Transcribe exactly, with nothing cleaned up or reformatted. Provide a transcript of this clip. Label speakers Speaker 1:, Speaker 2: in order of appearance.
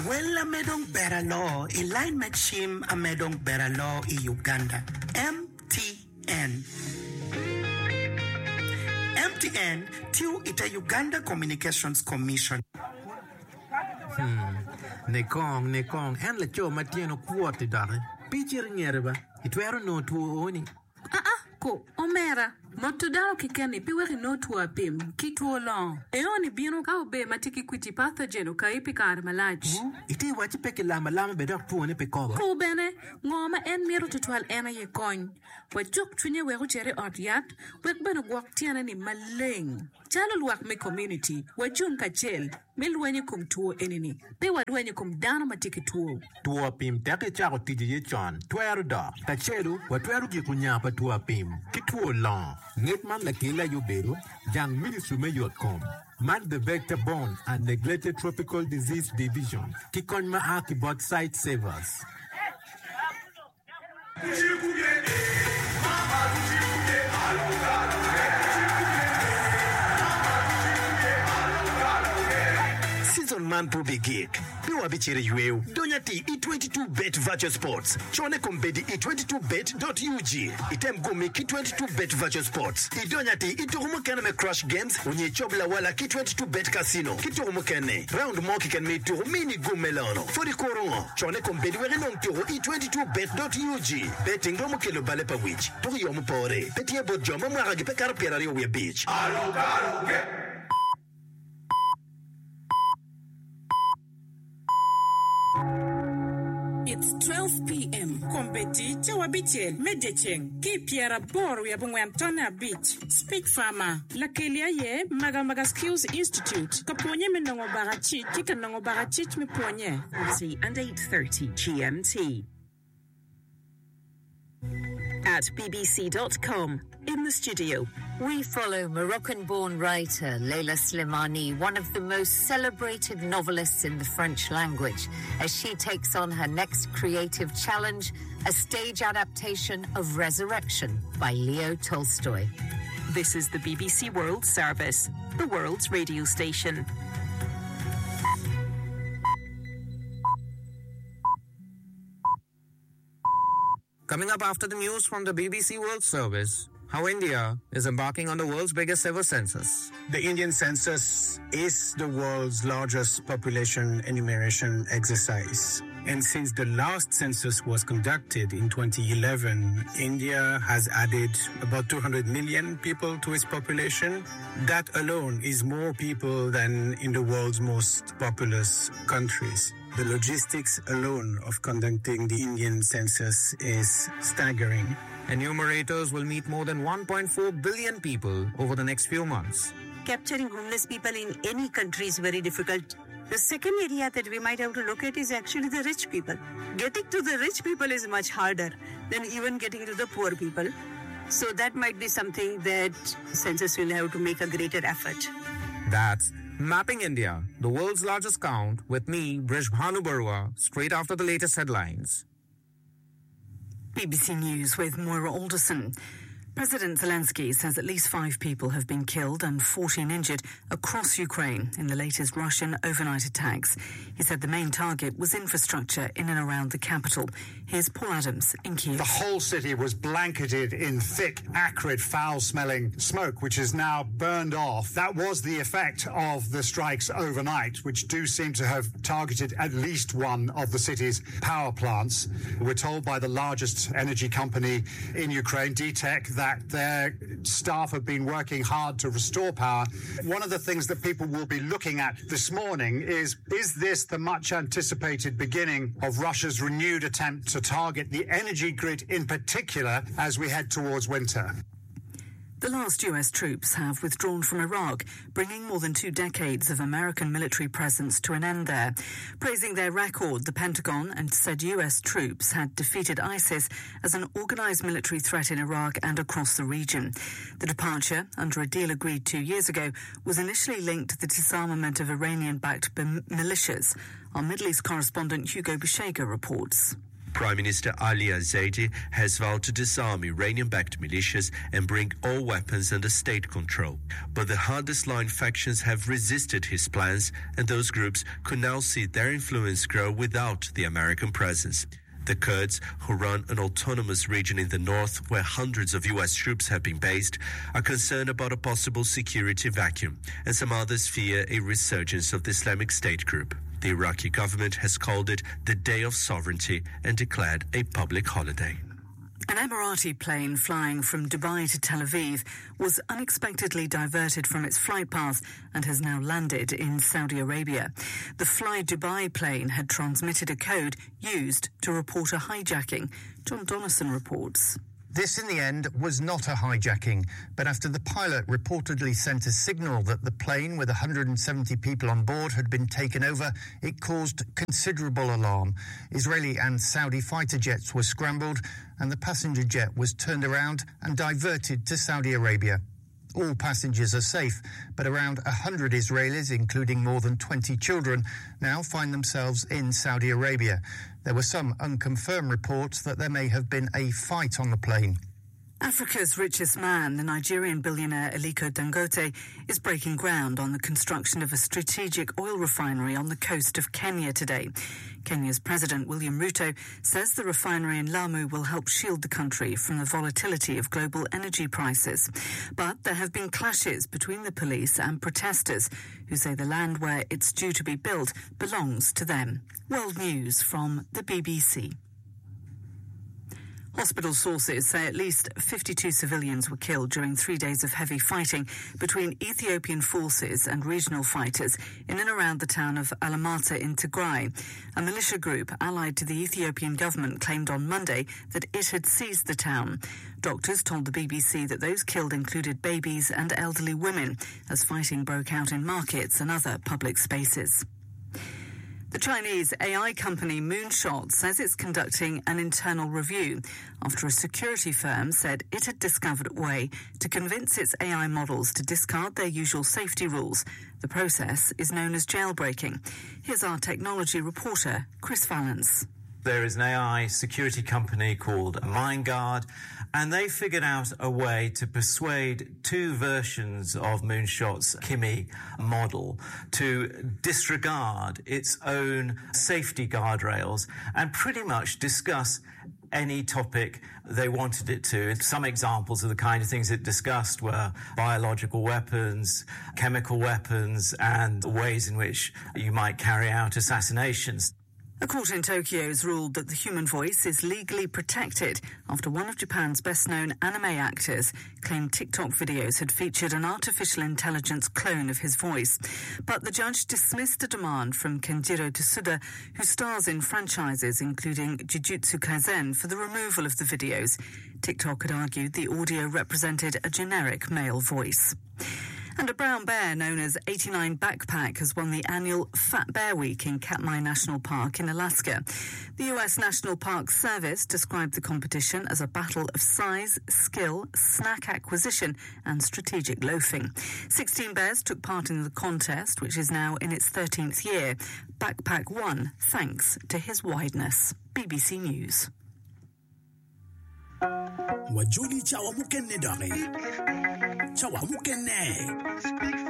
Speaker 1: Well, a medong beralo, a line machine, a medong beralo in Uganda. M T N. M T N, tiu ita Uganda Communications Commission.
Speaker 2: Hmm. Nekong, nekong, en la cho matieno kuote dare. Pichir nyereba. Itwero no tuo oni.
Speaker 3: Ah ah, ko omera. Motodao kikeni piweri no tuo pim, kituo long. Eoni bino ka obe matiki kwiti pathogen ukaipi kar malaj.
Speaker 2: Oh, iti wachi peke lama lama bedok tuo ne pekoba.
Speaker 3: Ko bene, ngoma en miro tutual ena ye kony. Wajok chunye weru chere otiat, wek beno guak tiana ni maleng. Chalo luak me community, wajun kachel, milwenye kum tuo enini. Pe wadwenye kum dano matiki tuo.
Speaker 2: Tuo pim teke chako tiji ye chon, tuero da. Kachelu, watuero jikunyapa tuo pim, kituo long. Netman la kila yubero, jang ministry me yot kom. Man the vector borne and neglected tropical disease division. Kikon ma aki bot site savers.
Speaker 4: Season man po bigik. Piwa bichiri yueu. Donyati e twenty-two bet virtual sports. Chone kombedi e twenty-two bet dot u g. Item gumi ki twenty-two bet virtual sports. I donyati iturumu kene me crush games. Unye chobla wala ki twenty-two bet casino. Kiturumu kene. Round mo ki ken me turu mini gumelano. Fodi korongo. Chone kombedi wele non turu e twenty-two bet dot u g. Betting romu kelo bale pa wich. Turu yomu pore. Petiye bot joma mwagagi pe karapierari uwe beach. Alo karo ke.
Speaker 3: It's twelve p.m. Kombeti chawabichel medecheng ki piera boru ya bungwantona beach. Speak Farmer. La kelia ye maga maga skills institute. Kaponye menongo barachi kika nongo barachi me ponye.
Speaker 5: And eight thirty G M T. At b b c dot com, in the studio,
Speaker 6: we follow Moroccan-born writer Leila Slimani, one of the most celebrated novelists in the French language, as she takes on her next creative challenge, a stage adaptation of Resurrection by Leo Tolstoy.
Speaker 5: This is the B B C World Service, the world's radio station.
Speaker 7: Coming up after the news from the B B C World Service, how India is embarking on the world's biggest ever census.
Speaker 8: The Indian census is the world's largest population enumeration exercise. And since the last census was conducted in twenty eleven, India has added about two hundred million people to its population. That alone is more people than in the world's most populous countries. The logistics alone of conducting the Indian census is staggering.
Speaker 7: Enumerators will meet more than one point four billion people over the next few months.
Speaker 9: Capturing homeless people in any country is very difficult. The second area that we might have to look at is actually the rich people. Getting to the rich people is much harder than even getting to the poor people. So that might be something that census will have to make a greater effort.
Speaker 7: That's Mapping India, the world's largest count, with me, Brishbhanu Barua, straight after the latest headlines.
Speaker 10: B B C News with Moira Alderson. President Zelensky says at least five people have been killed and fourteen injured across Ukraine in the latest Russian overnight attacks. He said the main target was infrastructure in and around the capital. Here's Paul Adams in Kyiv.
Speaker 11: The whole city was blanketed in thick, acrid, foul-smelling smoke, which is now burned off. That was the effect of the strikes overnight, which do seem to have targeted at least one of the city's power plants. We're told by the largest energy company in Ukraine, D TEC, that their staff have been working hard to restore power. One of the things that people will be looking at this morning is, is this the much anticipated beginning of Russia's renewed attempt to target the energy grid in particular as we head towards winter?
Speaker 10: The last U S troops have withdrawn from Iraq, bringing more than two decades of American military presence to an end there. Praising their record, the Pentagon and said U S troops had defeated ISIS as an organized military threat in Iraq and across the region. The departure, under a deal agreed two years ago, was initially linked to the disarmament of Iranian-backed militias. Our Middle East correspondent Hugo Bishega reports.
Speaker 12: Prime Minister Ali Al-Zaidi has vowed to disarm Iranian-backed militias and bring all weapons under state control. But the hardest-line factions have resisted his plans, and those groups could now see their influence grow without the American presence. The Kurds, who run an autonomous region in the north where hundreds of U S troops have been based, are concerned about a possible security vacuum, and some others fear a resurgence of the Islamic State group. The Iraqi government has called it the Day of Sovereignty and declared a public holiday.
Speaker 10: An Emirati plane flying from Dubai to Tel Aviv was unexpectedly diverted from its flight path and has now landed in Saudi Arabia. The Fly Dubai plane had transmitted a code used to report a hijacking. John Donison reports.
Speaker 13: This, in the end, was not a hijacking, but after the pilot reportedly sent a signal that the plane with one hundred seventy people on board had been taken over, it caused considerable alarm. Israeli and Saudi fighter jets were scrambled, and the passenger jet was turned around and diverted to Saudi Arabia. All passengers are safe, but around one hundred Israelis, including more than twenty children, now find themselves in Saudi Arabia. There were some unconfirmed reports that there may have been a fight on the plane.
Speaker 10: Africa's richest man, the Nigerian billionaire Aliko Dangote, is breaking ground on the construction of a strategic oil refinery on the coast of Kenya today. Kenya's President William Ruto says the refinery in Lamu will help shield the country from the volatility of global energy prices. But there have been clashes between the police and protesters who say the land where it's due to be built belongs to them. World News from the B B C. Hospital sources say at least fifty-two civilians were killed during three days of heavy fighting between Ethiopian forces and regional fighters in and around the town of Alamata in Tigray. A militia group allied to the Ethiopian government claimed on Monday that it had seized the town. Doctors told the B B C that those killed included babies and elderly women as fighting broke out in markets and other public spaces. The Chinese A I company Moonshot says it's conducting an internal review after a security firm said it had discovered a way to convince its A I models to discard their usual safety rules. The process is known as jailbreaking. Here's our technology reporter, Chris Valance.
Speaker 14: There is an A I security company called MindGuard, and they figured out a way to persuade two versions of Moonshot's Kimi model to disregard its own safety guardrails and pretty much discuss any topic they wanted it to. Some examples of the kind of things it discussed were biological weapons, chemical weapons, and ways in which you might carry out assassinations.
Speaker 10: A court in Tokyo has ruled that the human voice is legally protected after one of Japan's best-known anime actors claimed TikTok videos had featured an artificial intelligence clone of his voice. But the judge dismissed a demand from Kenjiro Tsuda, who stars in franchises including Jujutsu Kaisen, for the removal of the videos. TikTok had argued the audio represented a generic male voice. And a brown bear known as eighty-nine Backpack has won the annual Fat Bear Week in Katmai National Park in Alaska. The U S National Park Service described the competition as a battle of size, skill, snack acquisition and strategic loafing. sixteen bears took part in the contest, which is now in its thirteenth year. Backpack won thanks to his wideness. B B C News.
Speaker 15: Wajuli chawa mukenne dare. Chawa mukenne.